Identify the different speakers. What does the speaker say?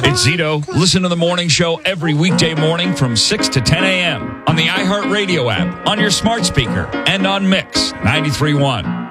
Speaker 1: It's Zito. Listen to the morning show every weekday morning from 6 to 10 a.m. on the iHeartRadio app, on your smart speaker, and on Mix 93.1.